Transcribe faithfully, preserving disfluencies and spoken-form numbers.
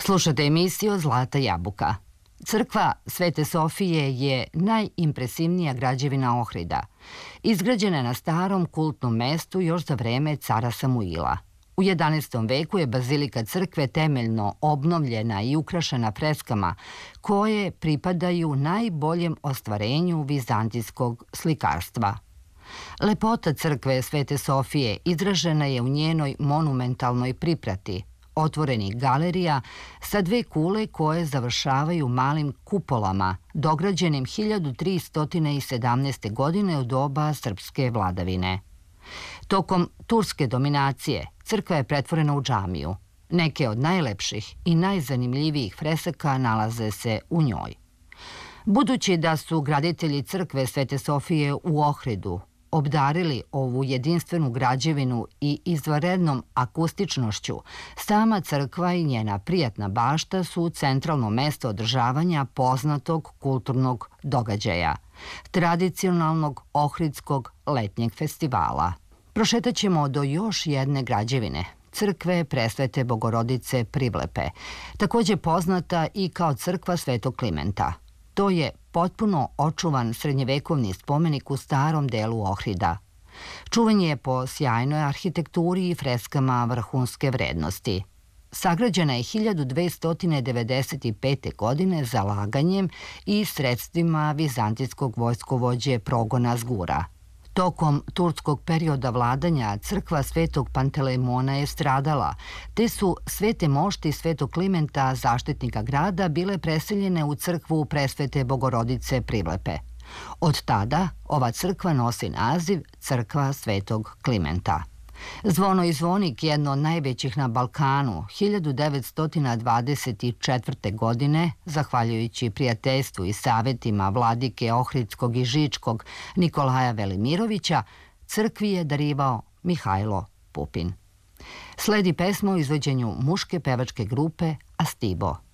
Slušate emisiju Zlata jabuka. Crkva Svete Sofije je najimpresivnija građevina Ohrida. Izgrađena je na starom kultnom mestu još za vreme cara Samuila. U jedanaestom veku je bazilika crkve temeljno obnovljena i ukrašena freskama koje pripadaju najboljem ostvarenju vizantijskog slikarstva. Lepota crkve Svete Sofije izražena je u njenoj monumentalnoj priprati, otvorenih galerija sa dve kule koje završavaju malim kupolama, dograđenim hiljadu tristo sedamnaeste. godine u doba srpske vladavine. Tokom turske dominacije crkva je pretvorena u džamiju. Neke od najlepših i najzanimljivijih fresaka nalaze se u njoj. Budući da su graditelji crkve Svete Sofije u Ohridu obdarili ovu jedinstvenu građevinu i izvanrednom akustičnošću, sama crkva i njena prijatna bašta su centralno mesto održavanja poznatog kulturnog događaja, tradicionalnog ohridskog letnjeg festivala. Prošetat ćemo do još jedne građevine, crkve Presvete Bogorodice Privlepe, također poznata i kao crkva Svetog Klimenta. To je potpuno očuvan srednjevekovni spomenik u starom delu Ohrida. Čuvan je po sjajnoj arhitekturi i freskama vrhunske vrednosti. Sagrađena je hiljadu dvesta devedeset pete. godine zalaganjem i sredstvima vizantijskog vojskovođe Progona Zgura. Tokom turskog perioda vladanja crkva Svetog Pantelemona je stradala, te su svete mošti Svetog Klimenta, zaštitnika grada, bile preseljene u crkvu Presvete Bogorodice Privlepe. Od tada ova crkva nosi naziv Crkva Svetog Klimenta. Zvono i zvonik, jedno od najvećih na Balkanu, hiljadu devetsto dvadeset četvrte. godine, zahvaljujući prijateljstvu i savjetima vladike Ohridskog i Žičkog Nikolaja Velimirovića, crkvi je darivao Mihajlo Pupin. Sledi pesma u izvođenju muške pevačke grupe Astibo.